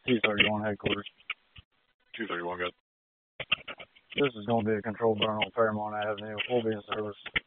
T-31 headquarters. 231, good. This is going to be a controlled burn on Fairmont Avenue. We'll be in service.